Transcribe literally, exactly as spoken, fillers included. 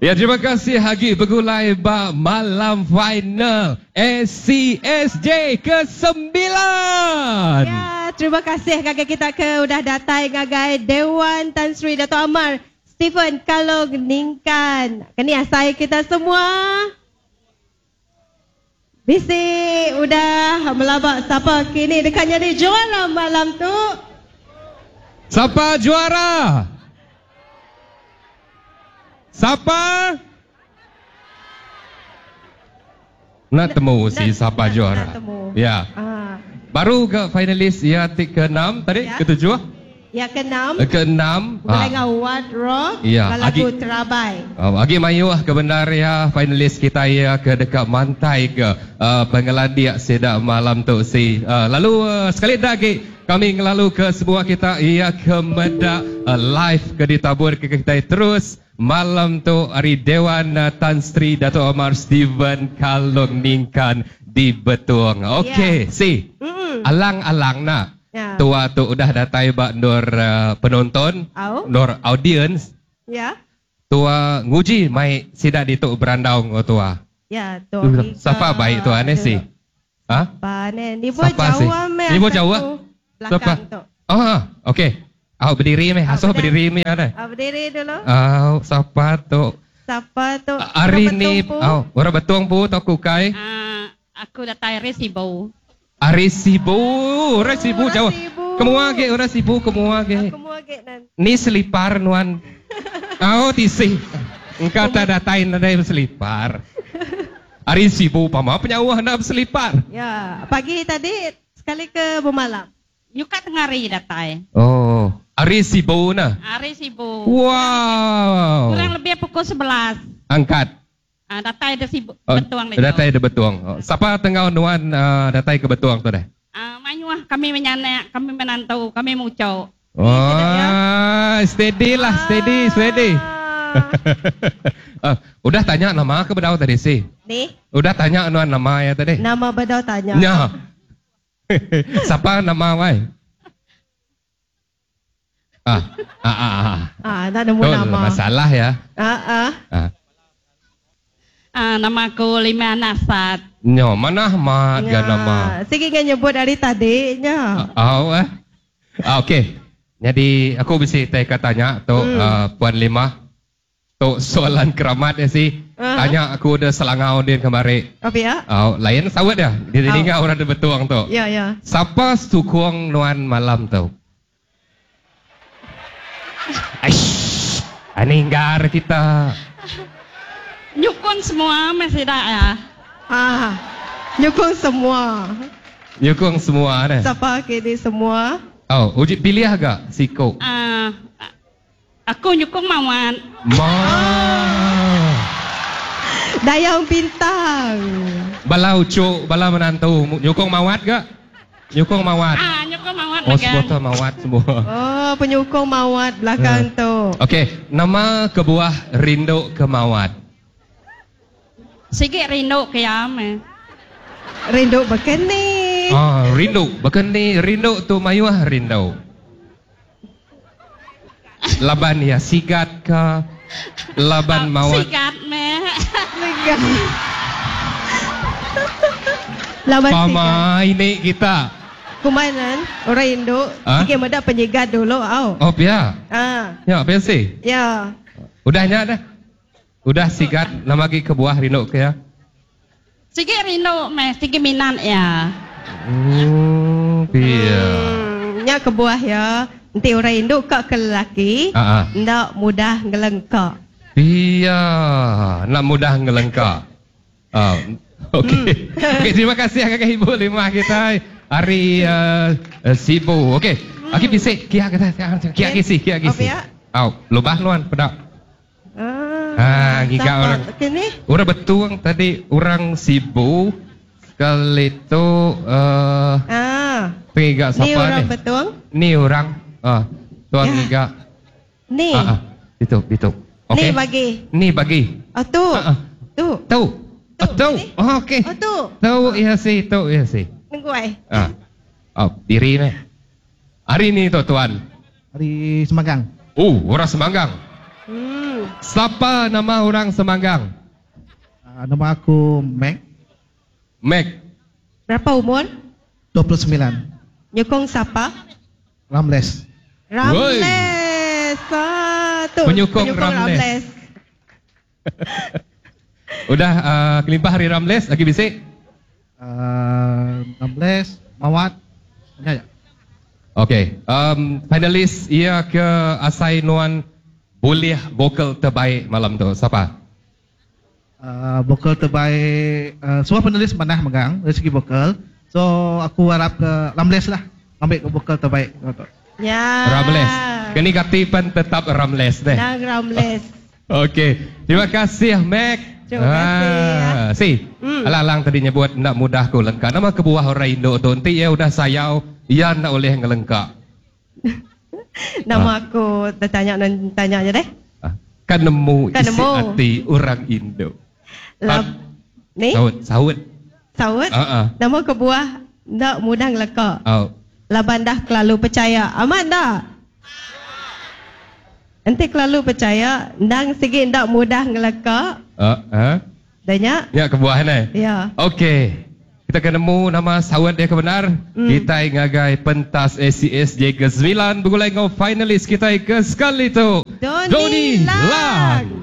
Ya, terima kasih Hagi bergulai bak malam final S C S J ke sembilan. Ya, terima kasih kakak kita ke udah datang ngagai Dewan Tan Sri Dato' Amar Stephen Kalong Ningkan. Kini asai kita semua. Bisik udah melabak siapa kini dekat jadi juara malam tu. Siapa juara? Siapa? Nak temu si siapa nak, juara? nak temu. Ya. Ah. Baru ke finalis ya ke enam tadi, Ya. ke tujuh? Ya keenam. Ke enam. Dengan What Rock. Ya, lagu Agi- Terabai. Oh, Agi mayuah ke benar ya finalis kita ya ke dekat mantai ke uh, Pengeladiak sedak malam tu si. Uh, lalu uh, sekali lagi kami ngelalu ke sebuah kita ia ke medak uh, live ke ditabur ke kita terus malam tu hari Dewan uh, Tan Sri Dato' Amar Stephen Kalong Ningkan di Betuang. Okey, Yeah. si. Mm-mm. Alang-alang nak. Ya. Tua tu udah datai bak nur uh, penonton, Au. nur audience. Ya. Tua nguji mai sidak di tok berandau ngo tua. Ya, tu. Uh, Siapa baik tua ni si? Ha? Bane, ni bo Siapa si? Jawa me. Ni bo Jawa? Siapa? Belakang tu. Oh, okey. Au berdiri me, Ah, asuh berdiri. berdiri me ada. Ah, berdiri dulu. Au, siapa tu? Siapa tu? Hari Orang ni, betung pu? au, orang betuang pu tok kukai. Ah, aku datang resibo. Hari sibu, orang sibu orang Jawa. sibu. Kemua ke orang sibu kemua ke. Aku mau get nan. Ni selipar nuan. Au tisi. Engkau tak datain ada selipar. Hari sibu pama penyawah nak berselipar. Ya, pagi tadi sekali ke Bumalam. Yuka tengah hari datang. Oh, hari sibu na. Hari sibo. Wow. Kurang lebih pukul sebelas. Angkat. Ah, datang ada sibuk Oh, betuang ni. datai ada betuang. Oh, siapa tengah nuan uh, datai ke betuang tu dah? Ah, mayuah kami menyanak, kami menantau, kami mucau. Oh, steady lah, steady, steady. Ah. uh, udah tanya nama ke bedau tadi sih? Ni, Udah tanya nuan nama ya tadi? nama bedau tanya. Ya. Siapa nama wai? Ah, ah, ah, ah. Ah, tak nemu Tu nama. masalah ya. Ah, ah. Ah. Ah, nama aku Lima Nasat. Nyo, mana mat Ya, ga nama? Sikit kan nyebut dari tadi nya. Oh, eh. Ah, okey. Jadi aku bisa tanya tanya tu Hmm. uh, Puan Lima. Tu soalan keramat ya sih. Ah. Tanya aku udah selangau dia kemari. Apa ya? Oh, lain sawat dah. Dia Oh. tinggal orang ada betuang tu. Ya, ya. Siapa sukong nuan malam tu? Aish, aninggar kita. Nyukun semua masih dah ya. Ah. Nyukung semua. Nyukong semua dah. Siapa kini semua? Oh, uji pilih agak siko. Ah, aku nyukung Mawan. Ma. Dayang Bintang. Balau cuk, bala menantu. Nyukong mawat gak? Nyukong mawat. Ah, nyukung Mawan Oh, lagi. sebotol mawat semua. Oh, penyukung Mawat belakang tu. Okey, nama kebuah Rindu Kemawat. Sikit rindu kiam. Eh. Rindu berkeni. Ah, rindu. Bahkan ni rindu tu mayuah rindu. Laban ya sigat ka. Laban mawat. Sikat me. Lawan sikat. Pama ini kita. Kumanan, orang Indo, Ah? sikit meda penyegat dulu, au. Oh, ya. Ah, Ya, biasa. ya. Udahnya dah. Udah sigat nama lagi kebuah rindu ke ya. Sikit rindu me, sikit minat ya. Hmm, iya. Hmm, nya kebuah ya. Nanti orang Indo kak ke lelaki, Ah, ah. ndak mudah ngelengkak. Iya, nak mudah ngelengkak. Oh, okey. Okey, terima kasih kakak ibu lima kita hari uh, uh, sibu. Okey, lagi bisik kia kita kia kisi kia kisi. Apa ya? Au, lubah nuan pedak. Ah, Ah, giga siapa? orang. Kini? Orang betuang tadi orang sibu. Sekali tu uh, Ah, pengiga ni siapa orang ni? betuang. Ni orang. Ah, tuang Ya. giga. Ni. Ah, ah. Itu, itu. Ni Okey. bagi. Ni bagi. Oh, tu. Ah, ah. Tu. Tahu. Tu, Oh, tahu. sini. Oh, okey. Oh, tu. Tahu ya sih, tahu ya sih. Tunggu ai. Ah. Oh, diri ni. Hari ni tu tuan. Hari Semanggang. Oh, orang Semanggang. Hmm. Siapa nama orang Semanggang? Uh, nama aku Mac, Mac. Berapa umur? dua puluh sembilan. Nyokong siapa? Ramles. Ramles. Satu. Penyokong Ramles. Udah uh, kelimpah hari Ramles, lagi bisik? Uh, Ramles, Mawat. Ya, ya. Okey, um, finalis ia ke asai nuan boleh vokal terbaik malam tu. Siapa? Uh, vokal terbaik, uh, semua penulis mana megang dari segi vokal. So aku harap ke Ramles lah, ambil ke vokal terbaik. Ya. Ramles. Kini katipan tetap Ramles deh. Nang Ramles. Okey, terima kasih Mac. Terima kasih, ya. Si, Hmm. alang-alang tadinya buat nak mudah ku lengkap. Nama kebuah orang Indo tu, nanti ya udah sayau, ia nak oleh ngelengkap. Nama Ah. aku tertanya dan tanya aja deh. Ah, kan nemu Kan isi nemu. hati orang Indo. Lab, ni Sahut, sahut. sahut. Ah, ah. Nama kebuah ndak mudah ngeleka. Oh. Laban dah kelalu percaya. Aman dah. Nanti kelalu percaya, ndang segi ndak mudah ngeleka. Ah, ah. Danya. Ya kebuahan eh. Ya. Okey. Kita akan nemu nama sawat dia kebenar. Hmm. Kita ngagai pentas A C S J ke sembilan bergulai dengan finalis kita ke sekali tu. Doni Doni Lang. Lang.